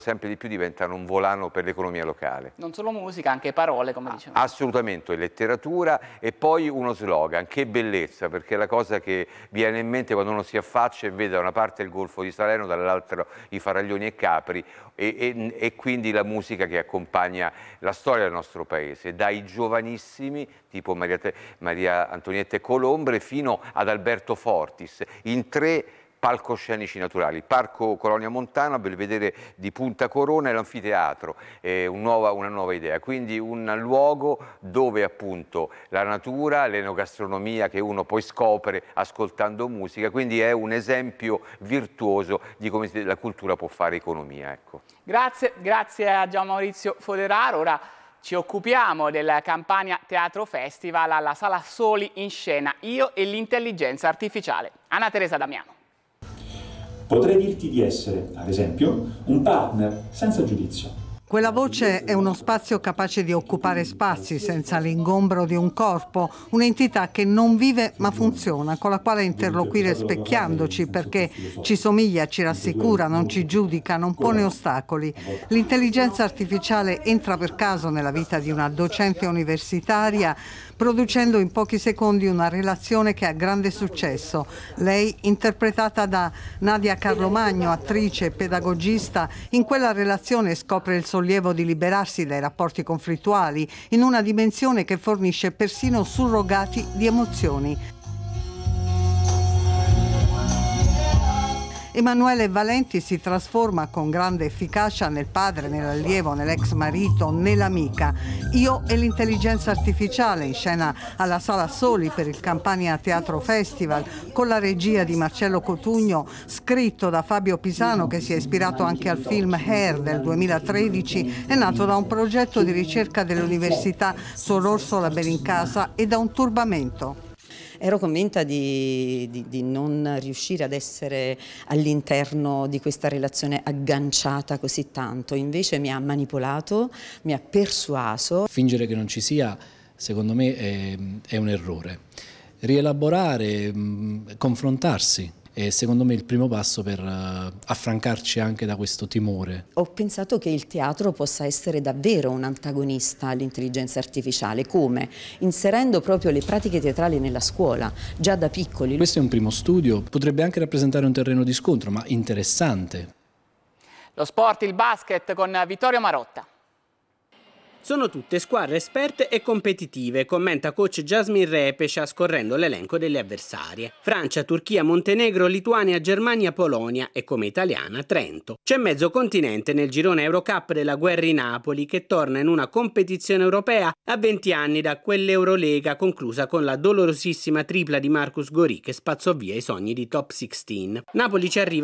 sempre di più diventano un volano per l'economia locale. Non solo musica, anche parole, come dicevo. Assolutamente, letteratura e poi uno slogan, che bellezza, perché è la cosa che viene in mente quando uno si affaccia e vede da una parte il Golfo di Salerno, dall'altra i Faraglioni e Capri e quindi la musica che accompagna la storia del nostro paese, dai giovanissimi tipo Maria Antonietta Colombre fino ad Alberto Fortis, in 3 palcoscenici naturali, Parco Colonia Montana, Belvedere di Punta Corona e l'anfiteatro, una nuova idea, quindi un luogo dove appunto la natura, l'enogastronomia che uno poi scopre ascoltando musica, quindi è un esempio virtuoso di come la cultura può fare economia. Ecco. Grazie a Gian Maurizio Foderaro. Ora ci occupiamo del Campania Teatro Festival alla Sala Soli in scena Io e l'intelligenza artificiale. Anna Teresa Damiano. Potrei dirti di essere, ad esempio, un partner senza giudizio. Quella voce è uno spazio capace di occupare spazi senza l'ingombro di un corpo, un'entità che non vive ma funziona, con la quale interloquire specchiandoci perché ci somiglia, ci rassicura, non ci giudica, non pone ostacoli. L'intelligenza artificiale entra per caso nella vita di una docente universitaria, producendo in pochi secondi una relazione che ha grande successo. Lei, interpretata da Nadia Carlomagno, attrice e pedagogista, in quella relazione scopre il sollievo di liberarsi dai rapporti conflittuali in una dimensione che fornisce persino surrogati di emozioni. Emanuele Valenti si trasforma con grande efficacia nel padre, nell'allievo, nell'ex marito, nell'amica. Io e l'intelligenza artificiale, in scena alla Sala Soli per il Campania Teatro Festival, con la regia di Marcello Cotugno, scritto da Fabio Pisano, che si è ispirato anche al film Hair del 2013, è nato da un progetto di ricerca dell'Università Sor Orsola Benincasa e da un turbamento. Ero convinta di non riuscire ad essere all'interno di questa relazione agganciata così tanto, invece mi ha manipolato, mi ha persuaso. Fingere che non ci sia, secondo me, è un errore. Rielaborare, confrontarsi. È secondo me il primo passo per affrancarci anche da questo timore. Ho pensato che il teatro possa essere davvero un antagonista all'intelligenza artificiale, come? Inserendo proprio le pratiche teatrali nella scuola, già da piccoli. Questo è un primo studio, potrebbe anche rappresentare un terreno di scontro, ma interessante. Lo sport, il basket con Vittorio Marotta. Sono tutte squadre esperte e competitive, commenta coach Jasmine Repescia scorrendo l'elenco delle avversarie. Francia, Turchia, Montenegro, Lituania, Germania, Polonia e come italiana Trento. C'è mezzo continente nel girone Eurocup della Guerri Napoli che torna in una competizione europea a 20 anni da quell'Eurolega conclusa con la dolorosissima tripla di Marcus Gorì che spazzò via i sogni di top 16. Napoli ci arriva